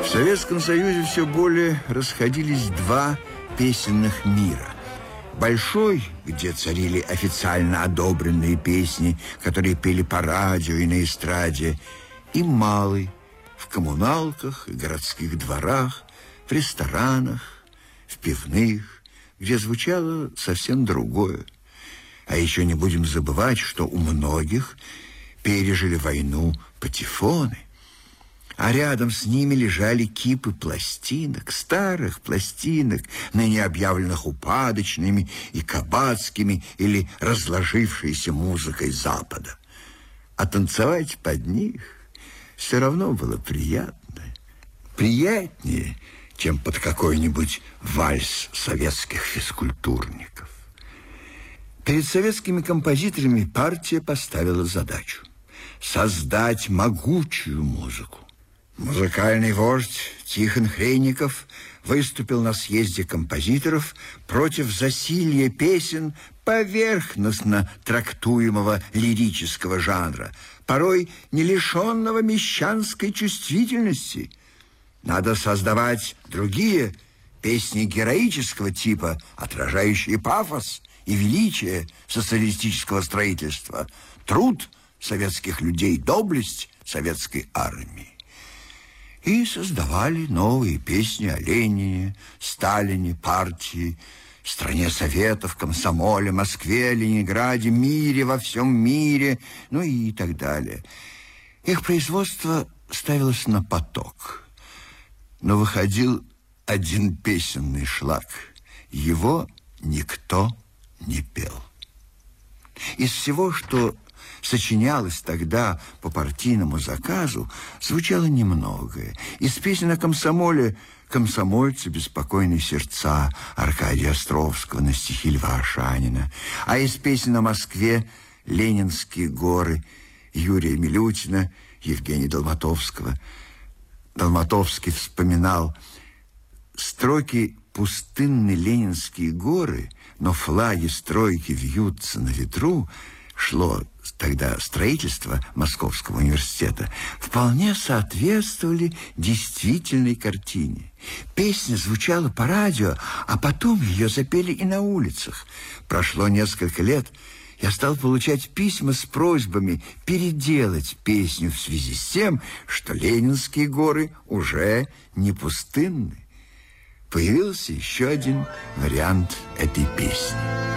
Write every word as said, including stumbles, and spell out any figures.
В Советском Союзе все более расходились два песенных мира. Большой, где царили официально одобренные песни, которые пели по радио и на эстраде, и малый, в коммуналках и городских дворах, в ресторанах, в пивных, где звучало совсем другое. А еще не будем забывать, что у многих пережили войну патефоны, а рядом с ними лежали кипы пластинок, старых пластинок, ныне объявленных упадочными и кабацкими или разложившейся музыкой Запада. А танцевать под них все равно было приятно. Приятнее, чем под какой-нибудь вальс советских физкультурников. Перед советскими композиторами партия поставила задачу создать могучую музыку. Музыкальный вождь Тихон Хренников выступил на съезде композиторов против засилья песен поверхностно трактуемого лирического жанра, порой не лишенного мещанской чувствительности. Надо создавать другие песни героического типа, отражающие пафос и величие социалистического строительства, труд советских людей, доблесть советской армии. И создавали новые песни о Ленине, Сталине, партии, стране Советов, комсомоле, Москве, Ленинграде, мире, во всем мире, ну и так далее. Их производство ставилось на поток. Но выходил один песенный шлак. Его никто не пел. Из всего, что сочинялось тогда по партийному заказу, звучало немногое. Из песен о комсомоле «Комсомольцы, беспокойные сердца» Аркадия Островского на стихи Льва Ашанина, а из песен о Москве «Ленинские горы» Юрия Милютина, Евгения Долматовского. Долматовский вспоминал: строки «Пустынны ленинские горы, но флаги стройки вьются на ветру» шло тогда строительство Московского университета, вполне соответствовали действительной картине. Песня звучала по радио, а потом ее запели и на улицах. Прошло несколько лет, я стал получать письма с просьбами переделать песню в связи с тем, что ленинские горы уже не пустынны. Появился еще один вариант этой песни.